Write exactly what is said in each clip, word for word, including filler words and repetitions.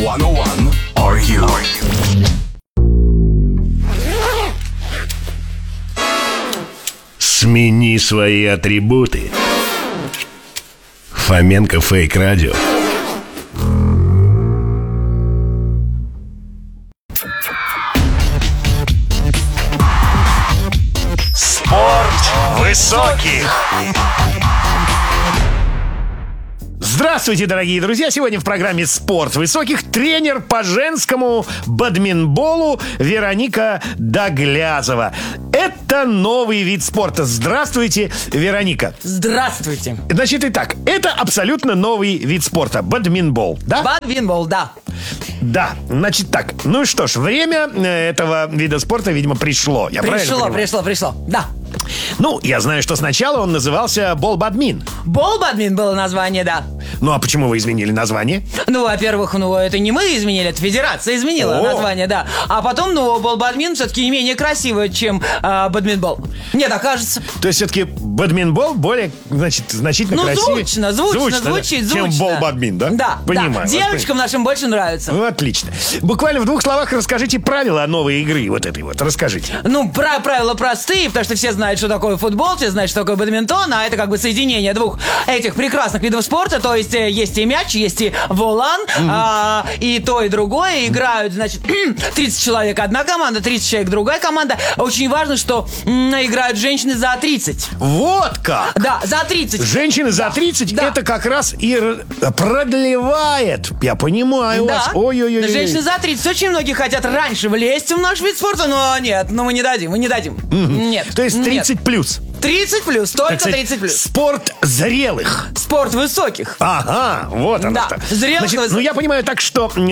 one are you? Смени свои атрибуты. Фоменко Фейк Радио. Спорт высоких. Здравствуйте, дорогие друзья! Сегодня в программе «Спорт высоких» тренер по женскому бадминтболу Вероника Доглязова. Это новый вид спорта. Здравствуйте, Вероника. Здравствуйте. Значит, итак, это абсолютно новый вид спорта. Бадминтбол, да? Бадминтбол, да. Да, значит так. Ну что ж, время этого вида спорта, видимо, пришло. Я правильно Пришло, понимаю? пришло, пришло, да. Ну, я знаю, что сначала он назывался бол-бадмин. Бол-бадмин было название, да. Ну, а почему вы изменили название? Ну, во-первых, ну, это не мы изменили, это федерация изменила О. название, да. А потом, ну, бол-бадмин все-таки не менее красиво, чем э, бадминтбол. Мне так кажется. То есть все-таки бадминтбол более, значит, значительно Ну, красивее. звучно, звучно, Звучно, да? звучит, звучно. Чем бол-бадмин, да? Да, Понимаю. да. Девочкам нашим больше нравится. Ну, отлично. Буквально в двух словах расскажите правила новой игры вот этой вот. Расскажите. Ну, про- правила простые, потому что все знают, что такое футбол, все знают, что такое бадминтон, а это как бы соединение двух этих прекрасных видов спорта, то есть э, есть и мяч, есть и волан, mm-hmm. а, и то, и другое. Играют, значит, тридцать человек одна команда, тридцать человек другая команда. Очень важно, что м, играют женщины за тридцать. Вот как! Да, за тридцать. Женщины за тридцать, Да. это как раз и р- продлевает. Я понимаю Да. вас. Ой-ой-ой. Женщины за тридцать. Очень многие хотят раньше влезть в наш вид спорта, но нет, ну мы не дадим, мы не дадим. Mm-hmm. Нет. То есть тридцать нет. плюс. тридцать плюс, только тридцать плюс. Спорт зрелых. Спорт высоких. Ага, вот оно Да, что. зрелых Значит, высоких. ну я понимаю так, что э,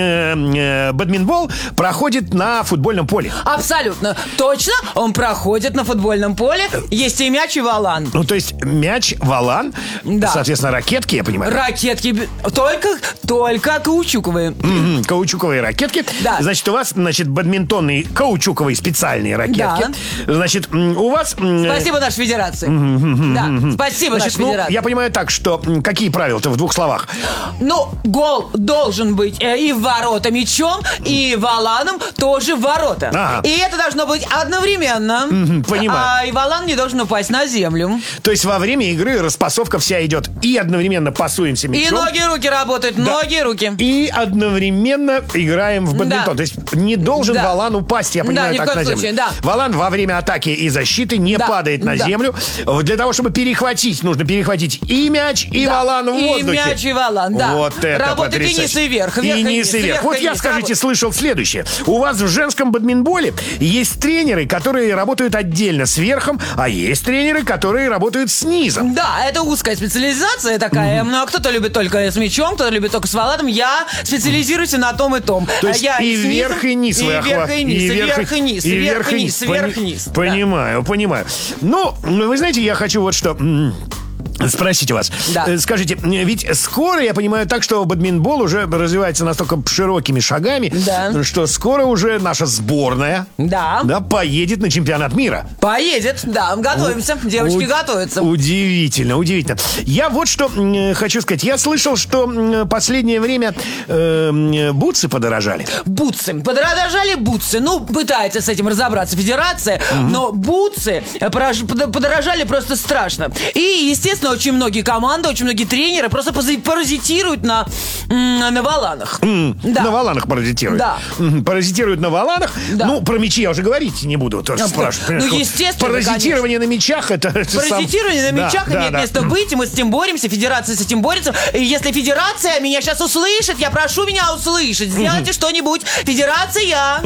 э, бадминтбол проходит на футбольном поле. Абсолютно. Точно, он проходит на футбольном поле. Есть и мяч, и волан. Ну, то есть мяч, волан, Да. соответственно, ракетки, я понимаю. Ракетки б- только, только каучуковые. Мгм, каучуковые ракетки. Да. Значит, у вас, значит, бадминтонные каучуковые специальные ракетки. Да. Значит, м, у вас... м, Спасибо нашей федерации. Да, спасибо Значит, нашей ну, федерации. я понимаю так, что м, какие правила-то в двух словах? Ну, гол должен быть э, и в ворота мячом, и воланом тоже в ворота. Ага. И это должно быть одновременно. Мгм, понимаю. А и волан не должен упасть на землю. То есть во время игры распасовка вся идет и одновременно пасуемся И мячом. ноги, и руки работают, Да. ноги, и руки. И одновременно играем в бадминтон. Да. То есть не должен Да. волан упасть, я Да, понимаю, ни в так коем на землю. случае, да. Волан во время атаки и защиты не Да. падает на Да. землю. Для того, чтобы перехватить, нужно перехватить и мяч, и Да. волан в И воздухе. мяч, и волан, да. Вот это Работает и потрясающе. низ, и вверх, вверх, И и низ, низ, и вверх. вверх, Вот и я, низ. скажите, Работает. слышал следующее. У вас в женском бадминтболе есть тренеры, которые работают отдельно с верхом, а есть тренеры, которые работают снизу. Да, это узкая специализация такая. Ну, а кто-то любит только с мячом, кто-то любит только с воланом. Я специализируюсь на том и том. То есть Я и снизу, вверх, и низ и вы вверх, охват- и низ, и вверх, и низ, и вверх, и низ, вверх, и Пони- низ. Да. Понимаю, понимаю. Ну, вы знаете, я хочу вот что... м, спросить у вас. Да. Э, Скажите, ведь скоро, я понимаю так, что бадминтбол уже развивается настолько широкими шагами, Да. что скоро уже наша сборная Да. да, поедет на чемпионат мира. Поедет, да, готовимся. Девочки Уд- готовятся. Удивительно, удивительно. Я вот что м, хочу сказать. Я слышал, что м, последнее время э, м, бутсы подорожали. Бутсы. Подорожали бутсы. Ну, пытается с этим разобраться федерация, но бутсы порож- подо- подорожали просто страшно. И, естественно, очень многие команды, очень многие тренеры просто пози- паразитируют на, м, на воланах. Да. На воланах паразитируют. Да. Мгм, паразитируют на воланах. Да. Ну, про мячи я уже говорить не буду. Тоже Ну, спрашиваю. ну, естественно, Паразитирование на мячах это... это сам- Паразитирование на Да, мячах да, имеет да. место быть, и мы с этим боремся, федерация с этим борется. И если федерация меня сейчас услышит, я прошу меня услышать. Сделайте что-нибудь. Федерация!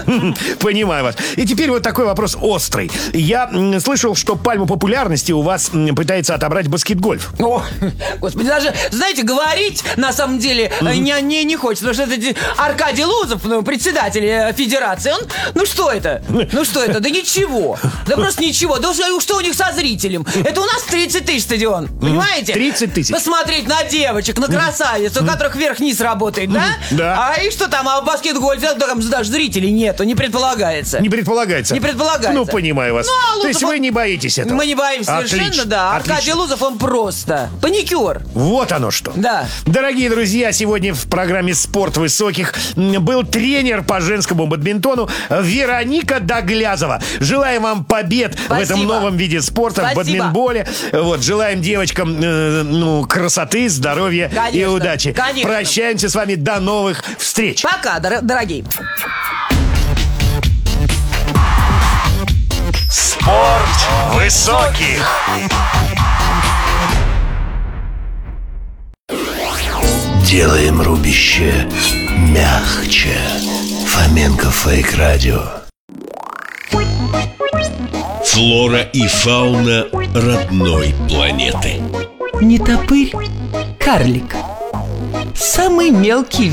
Понимаю вас. И теперь вот такой вопрос острый. Я м, слышал, что пальму популярности у вас м, пытается отобрать баскетгольф. О, господи, даже, знаете, говорить на самом деле э, не, не, не хочется, потому что это ди- Аркадий Лузов, ну, председатель э, федерации, он, ну что это? Ну что это? Да ничего. Да просто ничего. Да что, что у них со зрителем? Это у нас тридцать тысяч стадион, понимаете? тридцать тысяч. Посмотреть на девочек, на красавиц, у которых вверх-вниз работает, да? Да. А и что там, а в баскет-гольфе там даже зрителей нету, не предполагается. Не предполагается. Не предполагается. Ну, понимаю вас. Ну, а То есть Лузов- вы не боитесь этого? Мы не боимся Отлично, совершенно, да. отлично. Аркадий Лузов Морозов, он просто паникер. Вот оно что. Да. Дорогие друзья, сегодня в программе «Спорт высоких» был тренер по женскому бадминтону Вероника Доглязова. Желаем вам побед Спасибо. в этом новом виде спорта, Спасибо. в бадминболе. Вот, желаем девочкам э, ну, красоты, здоровья Конечно. и удачи. Конечно. Прощаемся с вами. До новых встреч. Пока, дор- дорогие. Спорт высоких. Делаем рубище мягче. Фоменко Фейк Радио. Флора и фауна родной планеты. Нетопырь, карлик. Самый мелкий